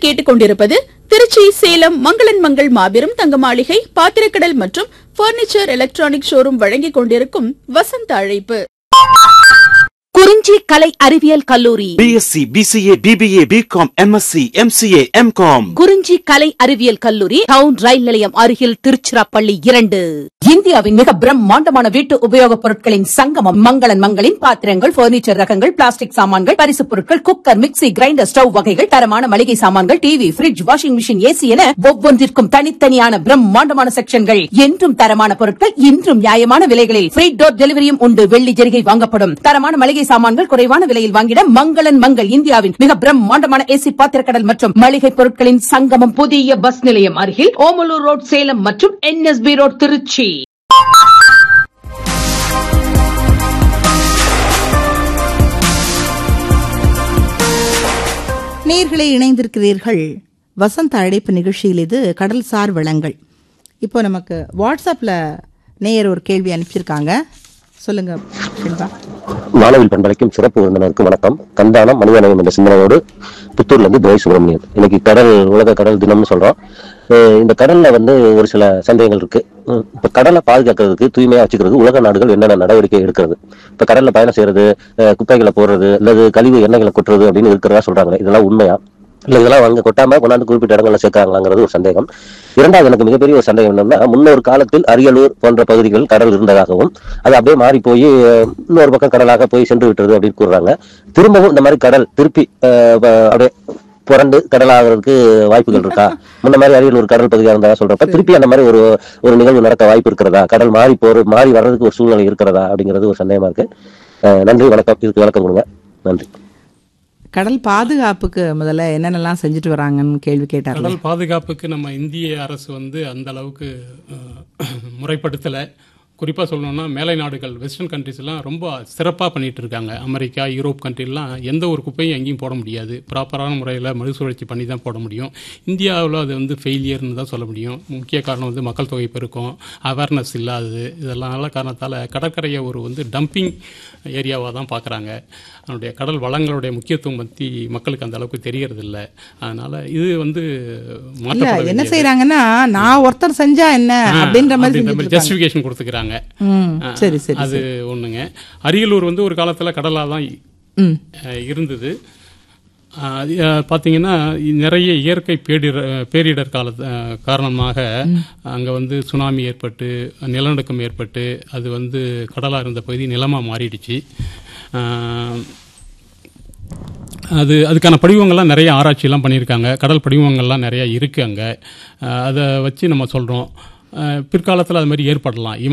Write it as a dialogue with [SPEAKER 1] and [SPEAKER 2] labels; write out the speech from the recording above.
[SPEAKER 1] கேட்டுக்கொண்டிருப்பது திருச்சி சேலம் மங்களன் மங்கள் மாபெரும் தங்க மாளிகை பாத்திரக்கடல் மற்றும் பர்னிச்சர் எலக்ட்ரானிக் ஷோரூம் வழங்கிக் கொண்டிருக்கும் வசந்த அழைப்பு.
[SPEAKER 2] குறிஞ்சி கலை அறிவியல் கல்லூரி
[SPEAKER 3] BSc, BCA, BBA, BCom, MSc, MCA, MCom.
[SPEAKER 2] குறிஞ்சி கலை அறிவியல் கல்லூரி டவுன் ரயில் நிலையம் அருகில் திருச்சிராப்பள்ளி 2. இந்தியாவின் மிக பிரம்மாண்டமான வீட்டு உபயோகப் பொருட்களின் சங்கமம் மங்களன் மங்களின் பாத்திரங்கள், பர்னிச்சர் ரகங்கள், பிளாஸ்டிக் சாமான்கள், பரிசுப் பொருட்கள், குக்கர், மிக்ஸி, கிரைண்டர், ஸ்டவ் வகைகள், தரமான மளிகை சாமான்கள், TV, bridge, washing machine, AC என ஒவ்வொன்றிற்கும் தனித்தனியான பிரம்மாண்டமான செக்ஷன்கள். என்றும் தரமான பொருட்கள், இன்றும் நியாயமான விலைகளில் ஃப்ரீ டோர் டெலிவரியும் உண்டு. வெள்ளி ஜரிகை வாங்கப்படும். தரமான மளிகை சாமான்கள் குறைவான விலையில் வாங்கிட மங்களன் மங்கள் இந்தியாவின் மிக பிரம்மாண்டமான ஏசி பாத்திரக்கடல் மற்றும் மளிகை பொருட்களின் சங்கமம். புதிய பஸ் நிலையம் அருகில் ஓமலூர் ரோட் சேலம் மற்றும் NSB ரோட் திருச்சி.
[SPEAKER 4] நேயர்களே, இணைந்திருக்கிறீர்கள் வசந்த அழைப்பு நிகழ்ச்சியில். இது கடல்சார் வளங்கள். இப்போ நமக்கு வாட்ஸ்அப்ல நேயர் ஒரு கேள்வி அனுப்பிச்சிருக்காங்க. சொல்லுங்க ஷில்பா.
[SPEAKER 5] மாணவில் பண்பலைக்கும் சிறப்பு விருந்தினருக்கும் வணக்கம். கந்தானம் மனிதநேயம் என்ற சிந்தனையோடு புத்தூர்ல இருந்து துரை சுப்பிரமணியன். இன்னைக்கு உலக கடல் தினம்னு சொல்றோம். இந்த கடல்ல ஒரு சில சந்தேகங்கள் இருக்கு. இப்ப கடலை பாதுகாக்கிறதுக்கு, தூய்மையா வச்சுக்கிறது உலக நாடுகள் என்னென்ன நடவடிக்கை எடுக்கிறது? இப்ப கடல்ல பயணம் செய்யறது, குப்பைகளை போடுறது, அல்லது கழிவு எண்ணெய்களை கொட்டுறது அப்படின்னு இருக்கிறதா சொல்றாங்க. இதெல்லாம் உண்மையா? இல்ல இதெல்லாம் அங்க கொட்டாம கொண்டாந்து குறிப்பிட்ட இடங்கள்ல சேர்க்கிறாங்களாங்கிறது ஒரு சந்தேகம். இரண்டாவது, எனக்கு மிகப்பெரிய ஒரு சந்தேகம் என்னன்னா, முன்னொரு காலத்தில் அரியலூர் போன்ற பகுதிகளில் கடல் இருந்ததாகவும் அது அப்படியே மாறி போய் இன்னொரு பக்கம் கடலாக போய் சென்று விட்டுறது அப்படின்னு கூறுறாங்க. திரும்பவும் இந்த மாதிரி கடல் திருப்பி அப்படியே புரண்டு கடலாகிறதுக்கு வாய்ப்புகள் இருக்கா? முன்ன மாதிரி அரியலூர் கடல் பகுதியாக இருந்தா சொல்றப்ப திருப்பி அந்த மாதிரி ஒரு நிகழ்வு நடக்க வாய்ப்பு இருக்கிறதா? கடல் மாறி வர்றதுக்கு ஒரு சூழ்நிலை இருக்கிறதா அப்படிங்கிறது ஒரு சந்தேகமா இருக்கு. நன்றி, வணக்கம். இதுக்கு விளக்கம் கொடுங்க. நன்றி.
[SPEAKER 4] கடல் பாதுகாப்புக்கு முதல்ல என்னென்னலாம் செஞ்சுட்டு வராங்கன்னு கேள்வி கேட்டார்.
[SPEAKER 6] கடல் பாதுகாப்புக்கு நம்ம இந்திய அரசு அந்த அளவுக்கு முறைப்படுத்தலை. குறிப்பாக சொல்லணும்னா, மேலை நாடுகள், வெஸ்டர்ன் கண்ட்ரிஸ் எல்லாம் ரொம்ப சிறப்பாக பண்ணிட்டு இருக்காங்க. அமெரிக்கா, யூரோப் கண்ட்ரிலாம் எந்த ஒரு குப்பையும் எங்கேயும் போட முடியாது. ப்ராப்பரான முறையில் மறுசுழற்சி பண்ணி தான் போட முடியும். இந்தியாவில் அது ஃபெயிலியர்னு தான் சொல்ல முடியும். முக்கிய காரணம் மக்கள் தொகை பெருக்கம், அவேர்னஸ் இல்லாதது. இதெல்லாம் நல்ல காரணத்தால் கடற்கரையை ஒரு டம்பிங் ஏரியாவாக தான் பார்க்குறாங்க. அதனுடைய கடல் வளங்களுடைய முக்கியத்துவம் பற்றி மக்களுக்கு அந்த அளவுக்கு தெரியறது இல்லை. அதனால இது மாற்றப்பட
[SPEAKER 4] என்ன செய்யறாங்கன்னா, நான் ஒருத்தர் செஞ்சா என்ன அப்படின்ற மாதிரி
[SPEAKER 6] ஜஸ்டிஃபிகேஷன் கொடுத்துக்கிறாங்க.
[SPEAKER 4] சரி சரி,
[SPEAKER 6] அது ஒண்ணுங்க. அரியலூர் ஒரு காலத்துல கடலா தான் இருந்தது. பார்த்தீங்கன்னா நிறைய இயற்கை பேரிடர் காரணமாக அங்கே சுனாமி ஏற்பட்டு, நிலநடுக்கம் ஏற்பட்டு, அது கடலாக இருந்த பகுதி நிலமாக மாறிடுச்சு. அதுக்கான படிவங்கள்லாம் நிறைய ஆராய்ச்சியெல்லாம் பண்ணியிருக்காங்க. கடல் படிவங்கள்லாம் நிறையா இருக்குது அங்கே. அதை வச்சு நம்ம சொல்கிறோம். பிற்காலத்தில் அது மாதிரி ஏற்படலாம்.